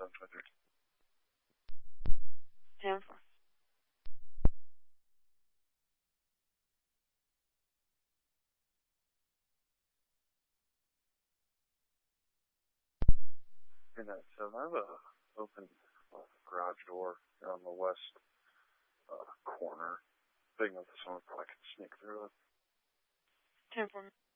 723. 10-4. Hey, 97. I have a open garage door here on the west corner. Big enough that someone probably could sneak through it. 10-4.